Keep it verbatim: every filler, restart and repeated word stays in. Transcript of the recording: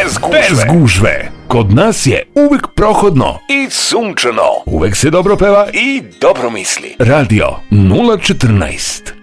Bez gužve. Bez gužve. Kod nas je uvek prohodno I sunčano. Uvek se dobro peva I dobro misli. Radio nula četrnaest.